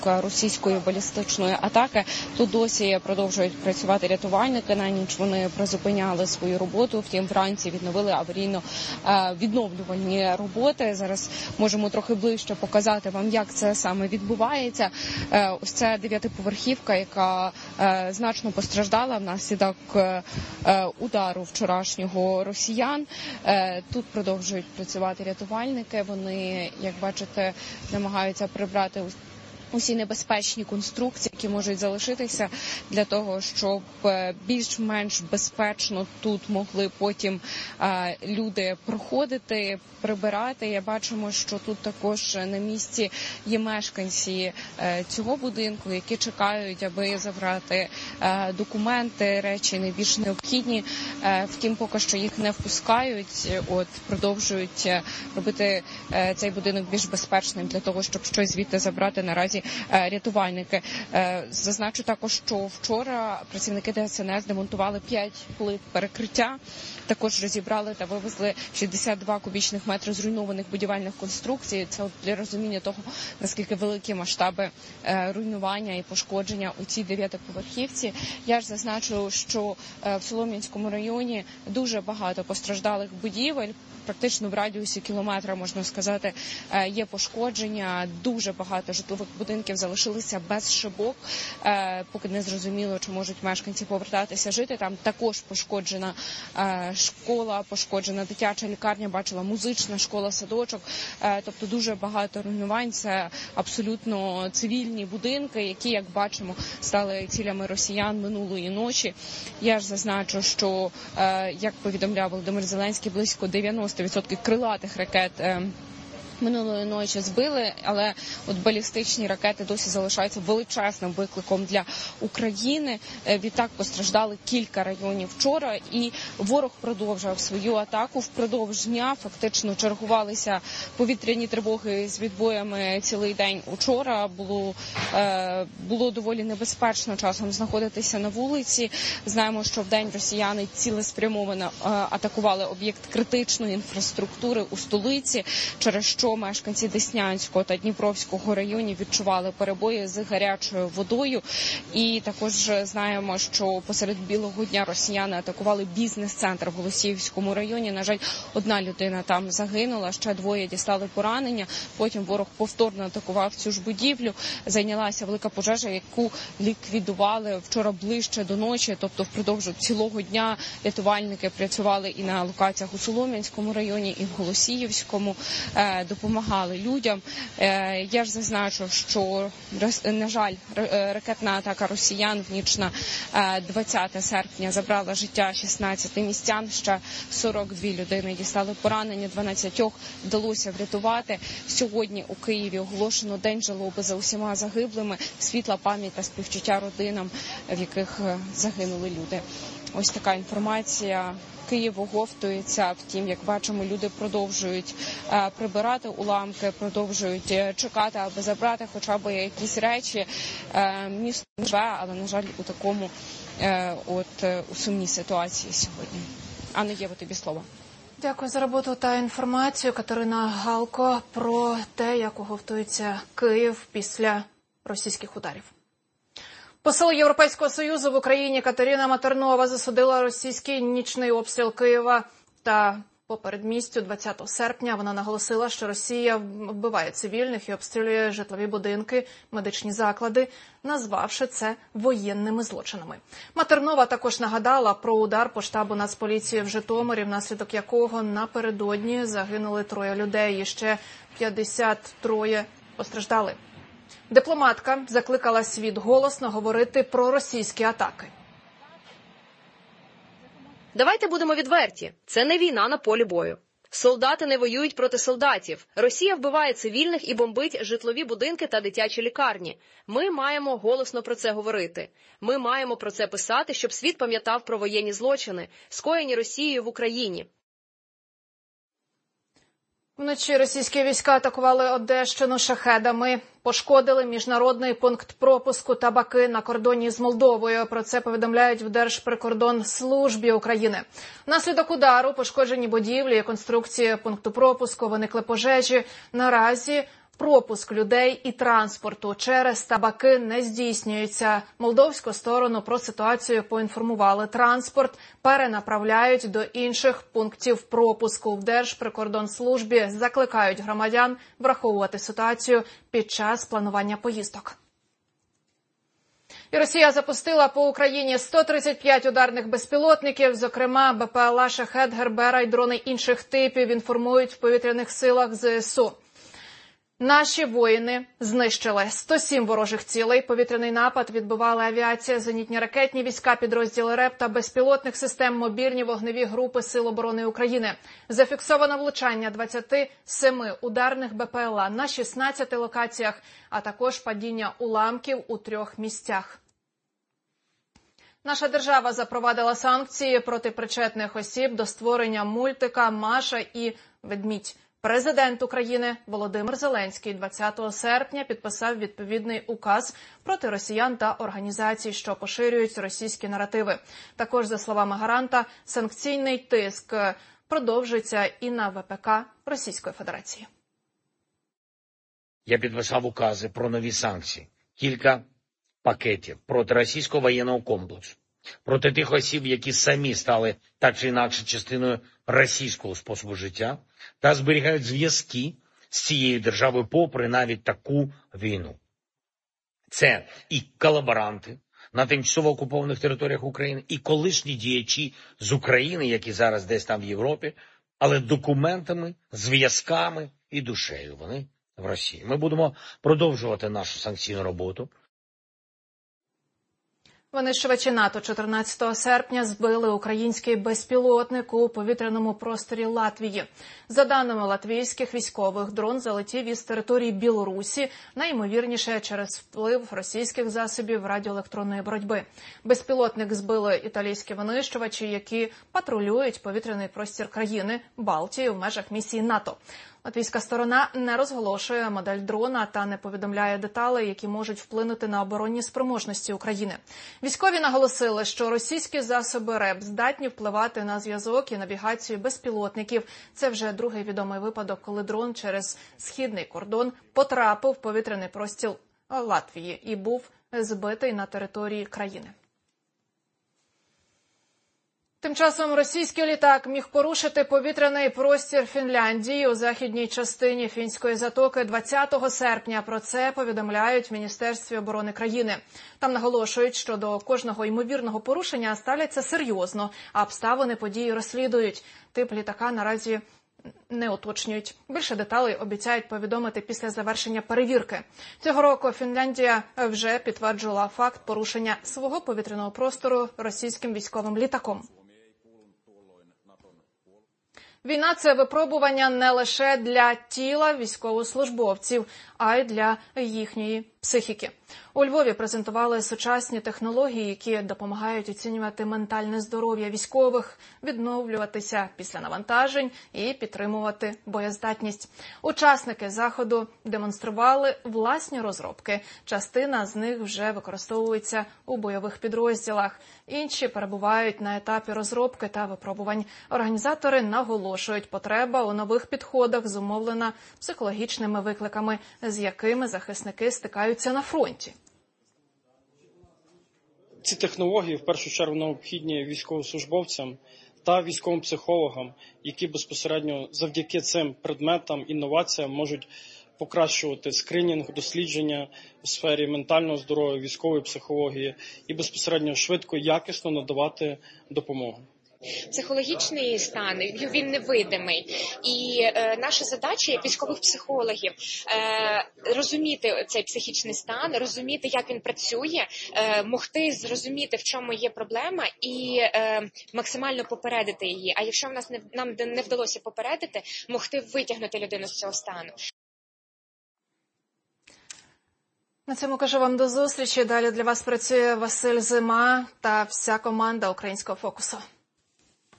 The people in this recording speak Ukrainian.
російської балістичної атаки. Тут досі продовжують працювати рятувальники. На ніч вони призупиняли свою роботу. Втім, вранці відновили аварійно-відновлювальні роботи. Зараз можемо трохи ближче показати вам, як це саме відбувається. Ось це 9-поверхівка, яка значно постраждала внаслідок удару вчорашнього росіян. Тут продовжують працювати рятувальники. Вони, як бачите, намагаються прибрати усі небезпечні конструкції, які можуть залишитися, для того, щоб більш-менш безпечно тут могли потім люди проходити, прибирати. Бачимо, що тут також на місці є мешканці цього будинку, які чекають, аби забрати документи, речі найбільш необхідні. Втім, поки що їх не впускають, продовжують робити цей будинок більш безпечним для того, щоб щось звідти забрати. Наразі рятувальники. Зазначу також, що вчора працівники ДСНС демонтували 5 плит перекриття. Також розібрали та вивезли 62 кубічних метри зруйнованих будівельних конструкцій. Це для розуміння того, наскільки великі масштаби руйнування і пошкодження у цій 9-поверхівці. Я ж зазначу, що в Солом'янському районі дуже багато постраждалих будівель. Практично в радіусі кілометра, можна сказати, є пошкодження. Дуже багато житлових будинків залишилися без шибок. Поки не зрозуміло, чи можуть мешканці повертатися жити. Там також пошкоджена школа, пошкоджена дитяча лікарня, бачила музична школа, садочок. Тобто дуже багато руйнувань. Це абсолютно цивільні будинки, які, як бачимо, стали цілями росіян минулої ночі. Я ж зазначу, що, як повідомляв Володимир Зеленський, близько 90% крилатих ракет минулої ночі збили, але балістичні ракети досі залишаються величезним викликом для України. Відтак постраждали кілька районів вчора, і ворог продовжував свою атаку. Впродовж дня фактично чергувалися повітряні тривоги з відбоями цілий день. Учора було доволі небезпечно часом знаходитися на вулиці. Знаємо, що вдень росіяни цілеспрямовано атакували об'єкт критичної інфраструктури у столиці, через що мешканці Деснянського та Дніпровського районів відчували перебої з гарячою водою. І також знаємо, що посеред білого дня росіяни атакували бізнес-центр в Голосіївському районі. На жаль, одна людина там загинула, ще 2 дістали поранення. Потім ворог повторно атакував цю ж будівлю. Зайнялася велика пожежа, яку ліквідували вчора ближче до ночі. Тобто впродовж цілого дня рятувальники працювали і на локаціях у Солом'янському районі, і в Голосіївському, допомагали людям. Я ж зазначу, що, на жаль, ракетна атака росіян в ніч на 20 серпня забрала життя 16 містян, ще 42 людини дістали поранення, 12 вдалося врятувати. Сьогодні у Києві оголошено День жалоби за усіма загиблими, світла пам'ять та співчуття родинам, в яких загинули люди. Ось така інформація. Київ оговтується, втім, як бачимо, люди продовжують прибирати уламки, продовжують чекати, аби забрати хоча б якісь речі. Місто живе, але, на жаль, у такому у сумній ситуації сьогодні. Анна, Єва, тобі слово. Дякую за роботу та інформацію. Катерина Галко про те, як оговтується Київ після російських ударів. Посол Європейського Союзу в Україні Катерина Матернова засудила російський нічний обстріл Києва та по передмістю 20 серпня. Вона наголосила, що Росія вбиває цивільних і обстрілює житлові будинки, медичні заклади, назвавши це воєнними злочинами. Матернова також нагадала про удар по штабу Нацполіції в Житомирі, внаслідок якого напередодні загинули 3 людей і ще 53 постраждали. Дипломатка закликала світ голосно говорити про російські атаки. Давайте будемо відверті. Це не війна на полі бою. Солдати не воюють проти солдатів. Росія вбиває цивільних і бомбить житлові будинки та дитячі лікарні. Ми маємо голосно про це говорити. Ми маємо про це писати, щоб світ пам'ятав про воєнні злочини, скоєні Росією в Україні. Вночі російські війська атакували Одещину шахедами, пошкодили міжнародний пункт пропуску Табаки на кордоні з Молдовою. Про це повідомляють в Держприкордонслужбі України. Внаслідок удару пошкоджені будівлі і конструкції пункту пропуску, виникли пожежі. Наразі Пропуск людей і транспорту через табаки не здійснюється. Молдовську сторону про ситуацію поінформували. Транспорт перенаправляють до інших пунктів пропуску. В Держприкордонслужбі закликають громадян враховувати ситуацію під час планування поїздок. І Росія запустила по Україні 135 ударних безпілотників, зокрема БПЛА «Шахед», «Гербера» й дрони інших типів, інформують в повітряних силах ЗСУ. Наші воїни знищили 107 ворожих цілей. Повітряний напад відбивали авіація, зенітні ракетні війська, підрозділи РЕБ та безпілотних систем, мобільні вогневі групи Сил оборони України. Зафіксовано влучання 27 ударних БПЛА на 16 локаціях, а також падіння уламків у 3 місцях. Наша держава запровадила санкції проти причетних осіб до створення мультика «Маша і ведмідь». Президент України Володимир Зеленський 20 серпня підписав відповідний указ проти росіян та організацій, що поширюють російські наративи. Також, за словами гаранта, санкційний тиск продовжується і на ВПК Російської Федерації. Я підписав укази про нові санкції. Кілька пакетів проти російського воєнного комплексу. Проти тих осіб, які самі стали так чи інакше частиною російського способу життя та зберігають зв'язки з цією державою попри навіть таку війну. Це і колаборанти на тимчасово окупованих територіях України, і колишні діячі з України, які зараз десь там в Європі, але документами, зв'язками і душею вони в Росії. Ми будемо продовжувати нашу санкційну роботу. Винищувачі НАТО 14 серпня збили український безпілотник у повітряному просторі Латвії. За даними латвійських військових, дрон залетів із території Білорусі, найімовірніше через вплив російських засобів радіоелектронної боротьби. Безпілотник збили італійські винищувачі, які патрулюють повітряний простір країни Балтії в межах місії НАТО. Латвійська сторона не розголошує модель дрона та не повідомляє деталей, які можуть вплинути на оборонні спроможності України. Військові наголосили, що російські засоби РЕБ здатні впливати на зв'язок і навігацію безпілотників. Це вже другий відомий випадок, коли дрон через східний кордон потрапив в повітряний простір Латвії і був збитий на території країни. Тим часом російський літак міг порушити повітряний простір Фінляндії у західній частині Фінської затоки 20 серпня. Про це повідомляють в Міністерстві оборони країни. Там наголошують, що до кожного ймовірного порушення ставляться серйозно, а обставини події розслідують. Тип літака наразі не уточнюють. Більше деталей обіцяють повідомити після завершення перевірки. Цього року Фінляндія вже підтверджувала факт порушення свого повітряного простору російським військовим літаком. Війна – це випробування не лише для тіла військовослужбовців, а й для їхньої психіки. У Львові презентували сучасні технології, які допомагають оцінювати ментальне здоров'я військових, відновлюватися після навантажень і підтримувати боєздатність. Учасники заходу демонстрували власні розробки. Частина з них вже використовується у бойових підрозділах. Інші перебувають на етапі розробки та випробувань. Організатори наголошують, потреба у нових підходах зумовлена психологічними викликами, з якими захисники стикаються на фронті. Ці технології, в першу чергу, необхідні військовослужбовцям та військовим психологам, які безпосередньо завдяки цим предметам, інноваціям можуть покращувати скринінг, дослідження у сфері ментального здоров'я, військової психології і безпосередньо швидко, якісно надавати допомогу. Психологічний стан, він невидимий. І наша задача, як військових психологів, розуміти цей психічний стан, розуміти, як він працює, могти зрозуміти, в чому є проблема і максимально попередити її. А якщо нам не вдалося попередити, могти витягнути людину з цього стану. На цьому кажу вам до зустрічі. Далі для вас працює Василь Зима та вся команда «Українського фокусу».